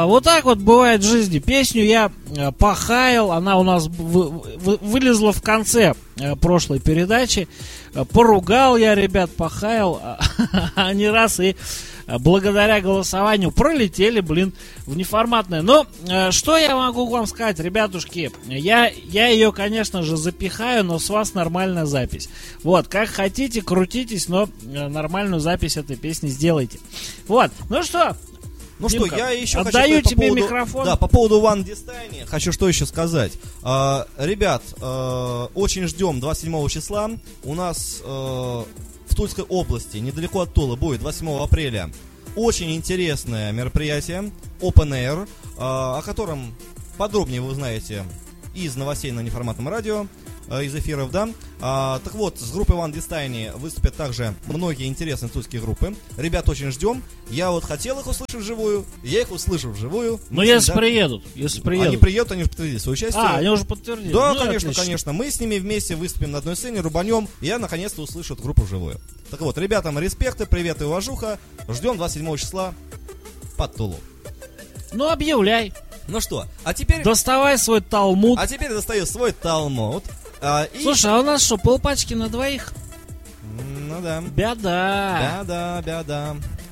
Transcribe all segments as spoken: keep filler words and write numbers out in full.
вот так вот бывает в жизни. Песню я э, похаял, она у нас вы, вы, вылезла в конце э, прошлой передачи. Э, поругал я ребят, похаял, а не раз и э, благодаря голосованию пролетели, блин, в неформатное. Но э, что я могу вам сказать, ребятушки, я, я ее, конечно же, запихаю, но с вас нормальная запись. Вот, как хотите, крутитесь, но э, нормальную запись этой песни сделайте. Вот, ну что... Ну Димка, что, я еще отдаю хочу тебе по поводу, микрофон. Да, по поводу One Destiny хочу что еще сказать. А, ребят, а, очень ждем двадцать седьмого числа. У нас а, в Тульской области, недалеко от Тулы, будет двадцать седьмого апреля очень интересное мероприятие Open Air, а, о котором подробнее вы узнаете из новостей на неформатном радио, из эфиров, да. А, так вот, с группой One Destiny выступят также многие интересные тульские группы. Ребят, очень ждем. Я вот хотел их услышать вживую, я их услышу вживую. Ну, если да, приедут, если приедут. Они приедут, они уже подтвердили свое участие. А, они уже подтвердили. Да, ну, конечно, отлично. конечно. Мы с ними вместе выступим на одной сцене, рубанем, и я наконец-то услышу эту группу вживую. Так вот, ребятам респекты, привет и уважуха. Ждем двадцать седьмого числа под Тулу. Ну, объявляй. Ну что, а теперь... Доставай свой талмуд. А теперь достаю свой талмуд. А, и... Слушай, а у нас что, полпачки на двоих? Ну да. Беда. Беда, беда.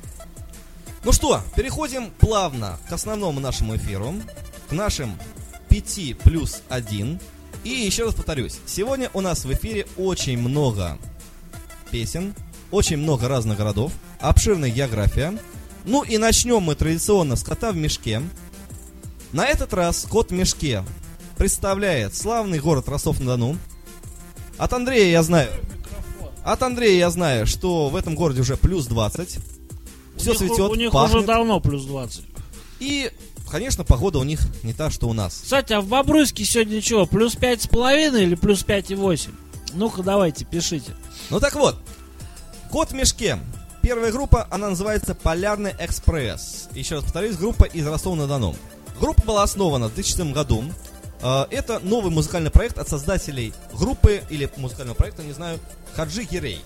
Ну что, переходим плавно к основному нашему эфиру, к нашим пяти плюс один. И еще раз повторюсь, сегодня у нас в эфире очень много песен, очень много разных городов, обширная география. Ну и начнем мы традиционно с кота в мешке. На этот раз кот в мешке представляет славный город Ростов-на-Дону. От Андрея я знаю, от Андрея я знаю, что в этом городе уже плюс двадцать. Все них, цветет, у них пахнет. уже давно плюс двадцать. И, конечно, погода у них не та, что у нас. Кстати, а в Бобруйске сегодня чего? Плюс пять с половиной или плюс пять и восемь? Ну-ка, давайте, пишите. Ну так вот, кот в мешке. Первая группа, она называется Полярный экспресс. Еще раз повторюсь, группа из Ростова-на-Дону. Группа была основана в две тысячи шестом году. Это новый музыкальный проект от создателей группы или музыкального проекта, не знаю, Хаджи Гирей.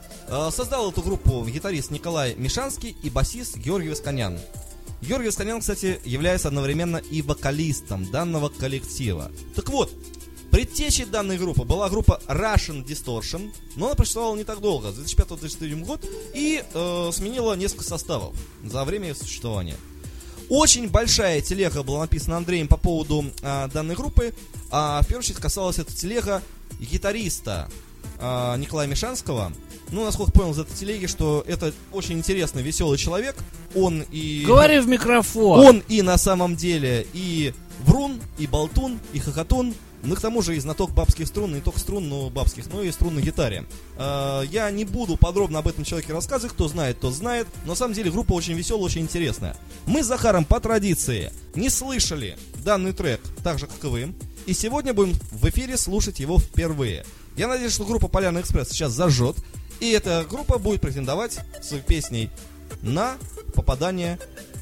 Создал эту группу гитарист Николай Мишанский и басист Георгий Восконян. Георгий Восконян, кстати, является одновременно и вокалистом данного коллектива. Так вот, предтечей данной группы была группа Russian Distortion, но она просуществовала не так долго, с две тысячи пятого по две тысячи седьмой год, и э, сменила несколько составов за время ее существования. Очень большая телега была написана Андреем по поводу э, данной группы, а в первую очередь касалась эта телега гитариста э, Николая Мишанского. Ну, насколько понял из этой телеги, что это очень интересный, веселый человек. Он и... Говори в микрофон. Он и на самом деле и врун, и болтун, и хохотун. Ну, к тому же и знаток бабских струн, не только струн, но бабских, но и струн на гитаре. э, Я не буду подробно об этом человеке рассказывать. Кто знает, тот знает. Но на самом деле группа очень веселая, очень интересная. Мы с Захаром по традиции не слышали данный трек так же, как и вы. И сегодня будем в эфире слушать его впервые. Я надеюсь, что группа Полярный экспресс сейчас зажжет. И эта группа будет претендовать своей песней на попадание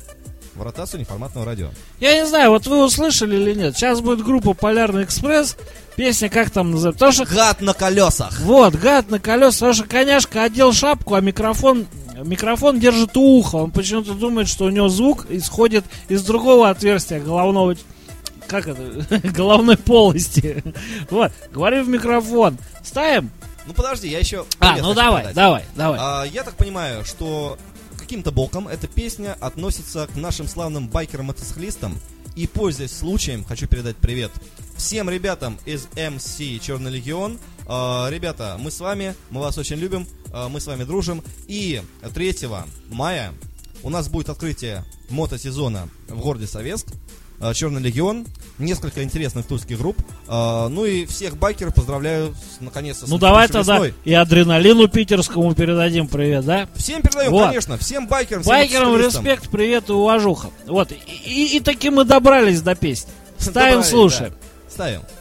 в ротацию неформатного радио. Я не знаю, вот вы услышали или нет. Сейчас будет группа Полярный экспресс. Песня как там называется? Потому что... Гад на колесах. Вот, гад на колесах. Потому что коняшка одел шапку, а микрофон... Микрофон держит у уха. Он почему-то думает, что у него звук исходит из другого отверстия головного... Как это? Головной полости. Вот, говори в микрофон. Ставим? Ну подожди, я еще... А, ну давай, подать. давай, давай. А, я так понимаю, что каким-то боком эта песня относится к нашим славным байкерам-мотоциклистам. И, пользуясь случаем, хочу передать привет всем ребятам из эм си Черный Легион. А, ребята, мы с вами, мы вас очень любим, а, мы с вами дружим. И третьего мая у нас будет открытие мотосезона в городе Советск. Черный Легион, несколько интересных тульских групп. э, Ну и всех байкеров поздравляю с, наконец-то. Ну давай тогда весной. И Адреналину питерскому передадим привет, да? Всем передаем, вот. Конечно, всем байкерам, всем байкерам респект, привет и уважуха. Вот, и, и, и таки мы добрались до песни. Ставим, слушаем. Да. Ставим.